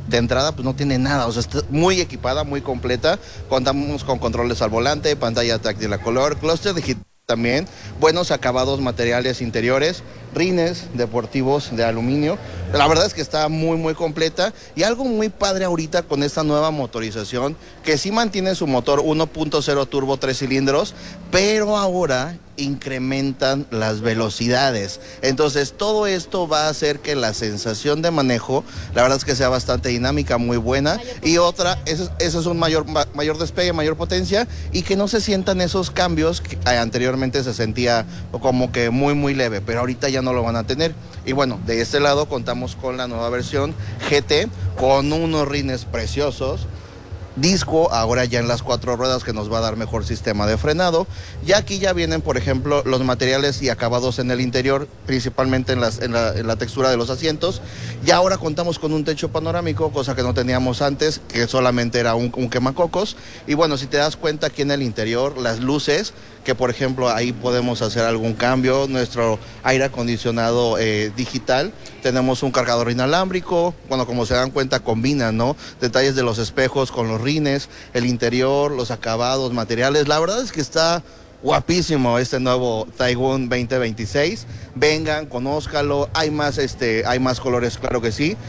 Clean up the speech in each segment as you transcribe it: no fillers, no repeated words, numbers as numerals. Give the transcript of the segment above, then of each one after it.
de entrada pues no tiene nada, o sea, está muy equipada, muy completa. Contamos con controles al volante, pantalla táctil a color, clúster digital también, buenos acabados materiales interiores, rines deportivos de aluminio. La verdad es que está muy completa, y algo muy padre ahorita con esta nueva motorización, que sí mantiene su motor 1.0 turbo 3 cilindros, pero ahora incrementan las velocidades. Entonces todo esto va a hacer que la sensación de manejo, la verdad es que sea bastante dinámica, muy buena, y otra, eso es un mayor despegue, mayor potencia, y que no se sientan esos cambios que anteriormente se sentía como que muy leve, pero ahorita ya no lo van a tener. Y bueno, de este lado contamos con la nueva versión GT, con unos rines preciosos, disco ahora ya en las 4 ruedas, que nos va a dar mejor sistema de frenado. Y aquí ya vienen, por ejemplo, los materiales y acabados en el interior, principalmente en la textura de los asientos. Y ahora contamos con un techo panorámico, cosa que no teníamos antes, que solamente era un quemacocos. Y bueno, si te das cuenta, aquí en el interior, las luces, que por ejemplo ahí podemos hacer algún cambio, nuestro aire acondicionado digital, tenemos un cargador inalámbrico, bueno, como se dan cuenta combinan, ¿no? Detalles de los espejos con los rines, el interior, los acabados, materiales. La verdad es que está guapísimo este nuevo Taygun 2026. Vengan, conózcalo, hay más colores, claro que sí.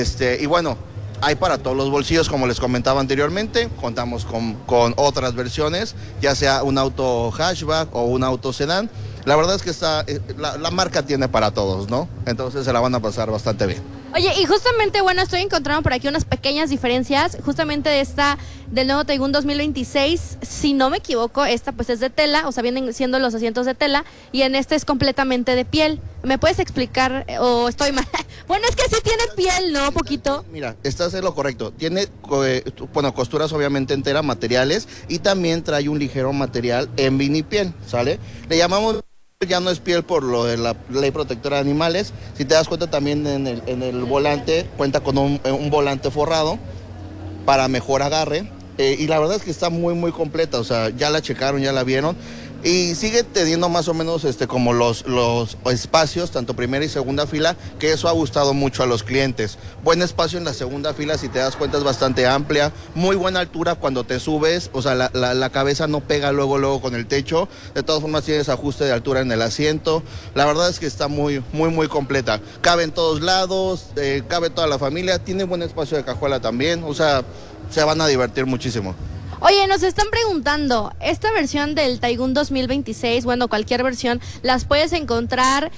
Y bueno, hay para todos los bolsillos, como les comentaba anteriormente. Contamos con otras versiones, ya sea un auto hatchback o un auto sedán. La verdad es que la marca tiene para todos, ¿no? Entonces se la van a pasar bastante bien. Oye, y justamente, bueno, estoy encontrando por aquí unas pequeñas diferencias, justamente del nuevo Taygun 2026, si no me equivoco, esta pues es de tela, o sea, vienen siendo los asientos de tela, y en este es completamente de piel. ¿Me puedes explicar o estoy mal? Bueno, es que sí tiene piel, ¿no? Poquito. Mira, estás en lo correcto. Tiene, costuras obviamente enteras, materiales, y también trae un ligero material en vinipiel, ¿sale? Le llamamos... Ya no es piel por lo de la ley protectora de animales. Si te das cuenta, también en el volante cuenta con un volante forrado para mejor agarre, y la verdad es que está muy completa, o sea, ya la checaron, ya la vieron, y sigue teniendo más o menos como los espacios, tanto primera y segunda fila, que eso ha gustado mucho a los clientes. Buen espacio en la segunda fila, si te das cuenta es bastante amplia, muy buena altura cuando te subes, o sea, la cabeza no pega luego con el techo. De todas formas tienes ajuste de altura en el asiento. La verdad es que está muy completa, cabe en todos lados, cabe toda la familia, tiene buen espacio de cajuela también, o sea, se van a divertir muchísimo. Oye, nos están preguntando, esta versión del Taygun 2026, bueno, cualquier versión, ¿las puedes encontrar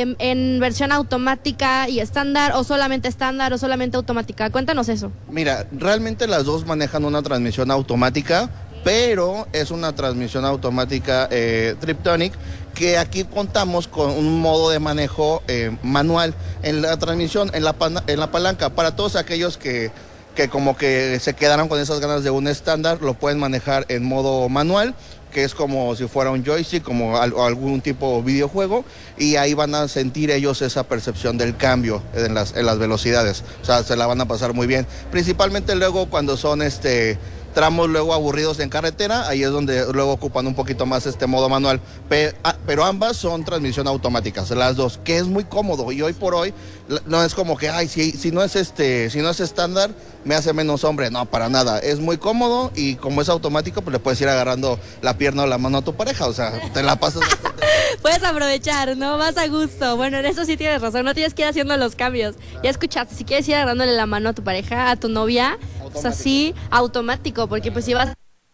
en versión automática y estándar, o solamente automática? Cuéntanos eso. Mira, realmente las dos manejan una transmisión automática, pero es una transmisión automática Triptonic, que aquí contamos con un modo de manejo manual en la transmisión, en la palanca. Para todos aquellos que como que se quedaron con esas ganas de un estándar, lo pueden manejar en modo manual, que es como si fuera un joystick, como algún tipo de videojuego, y ahí van a sentir ellos esa percepción del cambio en las velocidades. O sea, se la van a pasar muy bien. Principalmente luego cuando son tramos luego aburridos en carretera, ahí es donde luego ocupan un poquito más modo manual, pero ambas son transmisión automáticas, las dos, que es muy cómodo, y hoy por hoy no es como que, ay, si no es estándar, me hace menos hombre. No, para nada, es muy cómodo, y como es automático, pues le puedes ir agarrando la pierna o la mano a tu pareja, o sea, te la pasas bastante. Puedes aprovechar, ¿no? Vas a gusto. Bueno, en eso sí tienes razón, no tienes que ir haciendo los cambios. Ya escuchaste, si quieres ir agarrándole la mano a tu pareja, a tu novia, pues así, automático, porque pues si vas...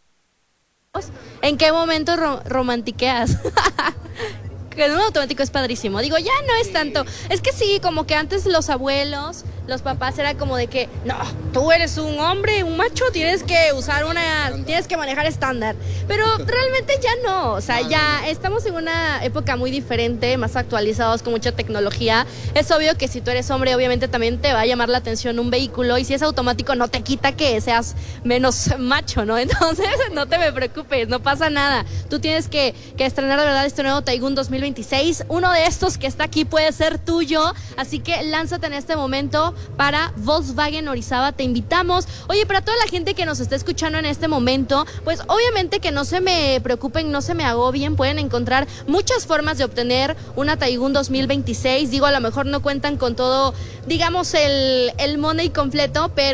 ¿En qué momento romantiqueas? Que en un automático es padrísimo. Digo, ya no es tanto. Es que sí, como que antes los abuelos, los papás, era como de que, no, tú eres un hombre, un macho, tienes que manejar estándar. Pero realmente ya no, o sea, ya estamos en una época muy diferente, más actualizados, con mucha tecnología. Es obvio que si tú eres hombre, obviamente también te va a llamar la atención un vehículo, y si es automático no te quita que seas menos macho, ¿no? Entonces, no te me preocupes, no pasa nada. Tú tienes que estrenar de verdad este nuevo Taygun 2026. Uno de estos que está aquí puede ser tuyo, así que lánzate en este momento para Volkswagen Orizaba, te invitamos. Oye, para toda la gente que nos está escuchando en este momento, pues obviamente que no se me preocupen, no se me agobien, pueden encontrar muchas formas de obtener una Taygun 2026. Digo, a lo mejor no cuentan con todo, digamos, el money completo, pero